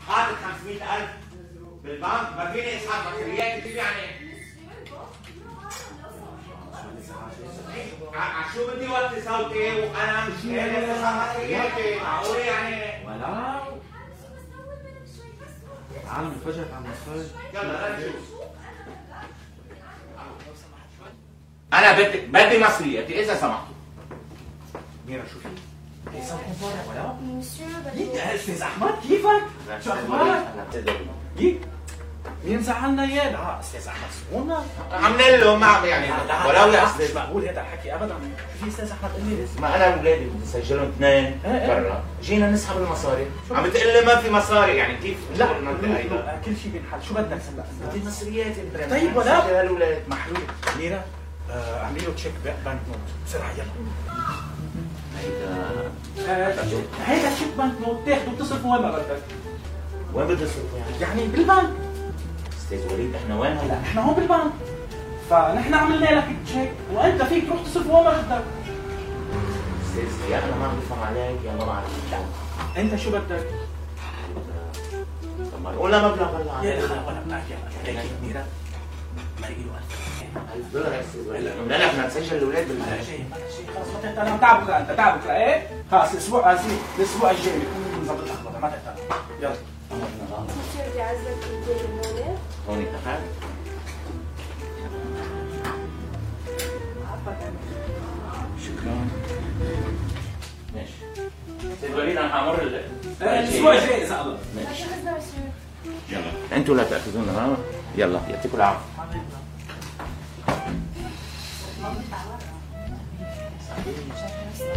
حاطط 500,000 بالبنك، ما فيني اسحب مصريات كيف يعني؟ شو بدي وطي صوتي وانا مش قادر اسحب مصرياتي، معقول يعني؟ ولا تعال نفجرك على المصاري. يلا نشوف. انا بدي مصرياتي اذا سمحتوا. ميرا شو في؟ ليسانكم طالع ولا؟ استاذ احمد كيفك؟ شو اخبارك؟ مين زعلنا اياه؟ لا استاذ احمد سمونا عملنا له ما يعني ولو يا مش مقبول هذا الحكي ابدا. شو في استاذ احمد؟ قل لي ما انا واولادي بدي سجلهم اثنين برا، جينا نسحب المصاري، عم بتقول لي ما في مصاري يعني كيف؟ لا كل شيء بينحل، شو بدك هلا؟ بدي مصرياتي طيب ولا سجل هالولاد محلول. ميرا اعملي له تشيك بنك نوت بسرعه يلا. هيدا تشيك بنك نوت تاخده وتصرفه وين ما بدك. وين بدي اصرفه يعني بالبنك. استاذ وليد احنا وين هلا؟ احنا هون بالبنك، فنحن عملنا لك تشيك وانت فيك تروح تصرفه وين ما بدك. استاذ يا انا ما بفهم عليك يا ما بعرف. انت شو بدك؟ طب ما قولنا مبلغ هلا. يا اخي ولا بدك يلا هيك ميرا ما له $1000 يا استاذ وليد. قلنا لك بدنا نسجل الاولاد بلا شيء خلص ما تهتم. انا تعب بكره، انت تعب بكره ايه؟ خلص الاسبوع الاسبوع الجاي بكون مظبط الاخبار ما تهتم. يلا مسيو بدي اعزك هون هون اتفقنا؟ شكرا. ماشي. استاذ وليد انا حامر الاسبوع الجاي اذا الله. ماشي. يلا انتوا لا تاخذونا ها؟ يلا يعطيكم العافيه.